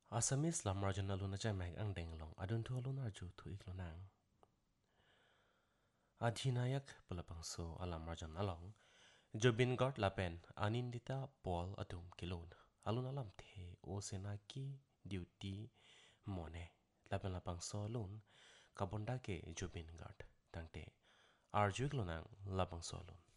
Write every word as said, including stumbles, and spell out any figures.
Assamese lamrajan aluna cha meg ang denglong adun tu aluna ju tu iklonang. Adhinayak palapangso alamrajan along. Jobin guard lapen anindita Paul atum kilon. Alun alam the o senaki duty mone. Lapen lapangso alun kabonda ke Jobin guard tangte. Arju iklonang lapangso alun.